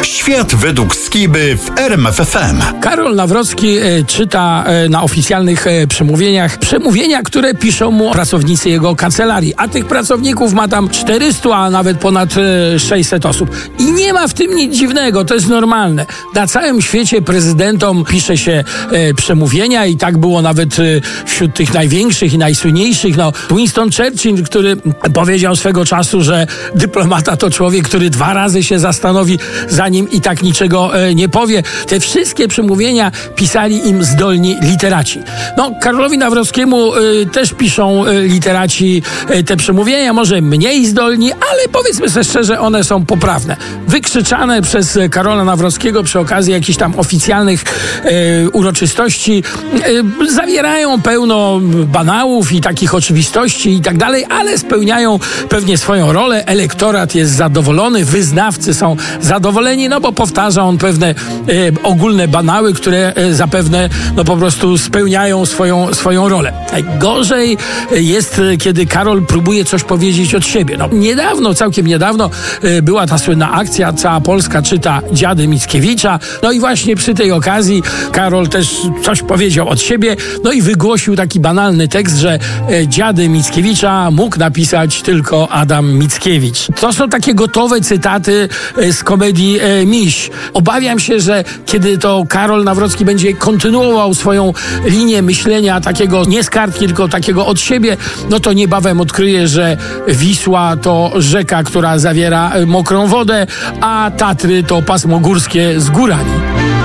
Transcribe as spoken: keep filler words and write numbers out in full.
Świat według Skiby w R M F F M. Karol Nawrocki e, czyta e, na oficjalnych e, przemówieniach przemówienia, które piszą mu pracownicy jego kancelarii, a tych pracowników ma tam czterysta, a nawet ponad e, sześćset osób. I nie ma w tym nic dziwnego, to jest normalne. Na całym świecie prezydentom pisze się e, przemówienia i tak było nawet e, wśród tych największych i najsłynniejszych. No, Winston Churchill, który powiedział swego czasu, że dyplomata to człowiek, który dwa razy się zastanowi, zanim i tak niczego e, nie powie. Te wszystkie przemówienia pisali im zdolni literaci. No, Karolowi Nawrockiemu e, też piszą e, literaci e, te przemówienia, może mniej zdolni, ale powiedzmy sobie szczerze, one są poprawne. Wykrzyczane przez Karola Nawrockiego przy okazji jakichś tam oficjalnych e, uroczystości e, zawierają pełno banałów i takich oczywistości i tak dalej, ale spełniają pewnie swoją rolę. Elektorat jest zadowolony, wyznawcy są zadowoleni, no bo powtarza on pewne e, ogólne banały, które e, zapewne no po prostu spełniają swoją, swoją rolę. Najgorzej jest, kiedy Karol próbuje coś powiedzieć od siebie. No, niedawno, całkiem niedawno e, była ta słynna akcja Cała Polska czyta Dziady Mickiewicza. No i właśnie przy tej okazji Karol też coś powiedział od siebie, no i wygłosił taki banalny tekst, że e, Dziady Mickiewicza mógł napisać tylko Adam Mickiewicz. To są takie gotowe cytaty e, z komedii e, Miś. Obawiam się, że kiedy to Karol Nawrocki będzie kontynuował swoją linię myślenia takiego nie z kartki, tylko takiego od siebie, no to niebawem odkryje, że Wisła to rzeka, która zawiera mokrą wodę, a Tatry to pasmo górskie z górami.